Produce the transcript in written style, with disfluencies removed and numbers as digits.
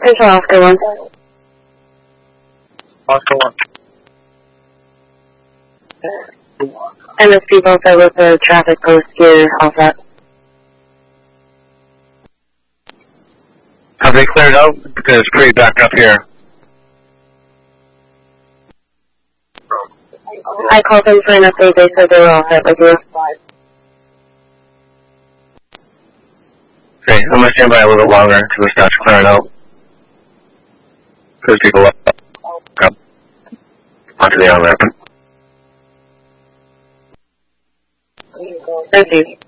Control Oscar 1. Oscar 1. MSP Volta with the traffic post gear off that. Have they cleared out? Because it's pretty backed up here. I called them for an update. They said they were all set with you. Okay, I'm going to stand by a little bit longer until it starts clearing out. Because people up onto the on-ramp. Thank you.